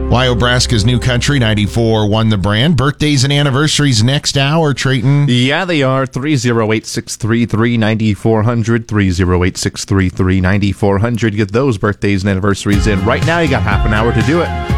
Wyobraska's New Country 94 won the brand. Birthdays and anniversaries next hour, Trayton. Yeah, they are 308-633-9400, 308-633-9400. Get those birthdays and anniversaries in. Right now, you got half an hour to do it.